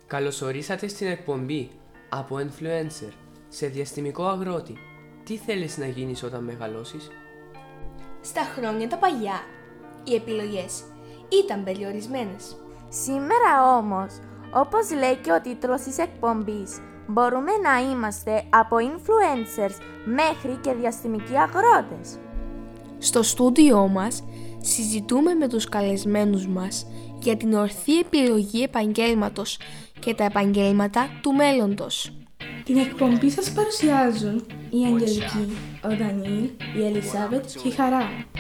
Καλωσορίσατε στην εκπομπή από Influencer σε διαστημικό αγρότη. Τι θέλεις να γίνεις όταν μεγαλώσεις? Στα χρόνια τα παλιά, οι επιλογές ήταν περιορισμένες. Σήμερα όμως, όπως λέει και ο τίτλος της εκπομπής, μπορούμε να είμαστε από influencers μέχρι και διαστημικοί αγρότες. Στο στούντιό μας συζητούμε με τους καλεσμένους μας για την ορθή επιλογή επαγγέλματος και τα επαγγέλματα του μέλλοντος. Την εκπομπή σας παρουσιάζουν η Αγγελική, ο Δανίλ, η Ελισάβετ και η Χαρά.